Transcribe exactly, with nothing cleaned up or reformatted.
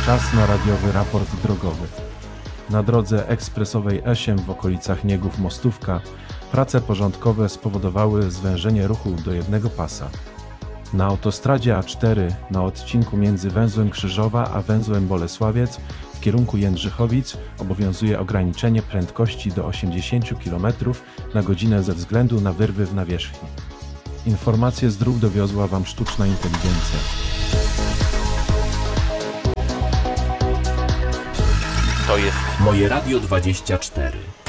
Czas na radiowy raport drogowy. Na drodze ekspresowej E osiem w okolicach Niegów-Mostówka prace porządkowe spowodowały zwężenie ruchu do jednego pasa. Na autostradzie A cztery na odcinku między węzłem Krzyżowa a węzłem Bolesławiec w kierunku Jędrzychowic obowiązuje ograniczenie prędkości do osiemdziesiąt kilometrów na godzinę ze względu na wyrwy w nawierzchni. Informacje z dróg dowiozła Wam sztuczna inteligencja. To jest Moje Radio dwadzieścia cztery.